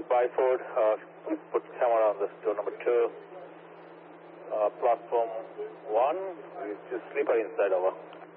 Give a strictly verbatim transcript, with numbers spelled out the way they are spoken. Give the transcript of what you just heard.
Byford, uh, put camera on this door number two. Uh, platform one, is just sleeper inside, over.